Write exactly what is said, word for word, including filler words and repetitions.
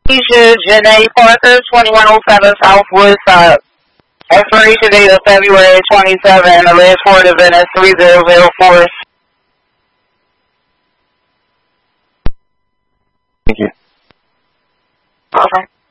Asia Janae Parker, twenty-one oh seven Southwood Side. Expiration date of February twenty-seventh. The last four event is three zero zero four. Thank you. Okay.